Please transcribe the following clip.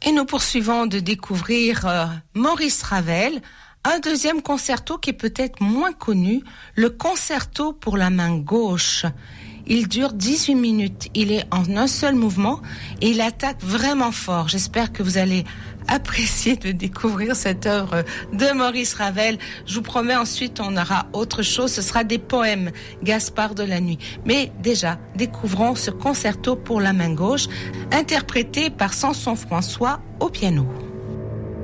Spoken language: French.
Et nous poursuivons de découvrir Maurice Ravel, un deuxième concerto qui est peut-être moins connu, le concerto pour la main gauche. Il dure 18 minutes, il est en un seul mouvement et il attaque vraiment fort. J'espère que vous allez apprécier de découvrir cette œuvre de Maurice Ravel. Je vous promets, ensuite on aura autre chose, ce sera des poèmes, Gaspard de la Nuit. Mais déjà, découvrons ce concerto pour la main gauche, interprété par Samson François au piano.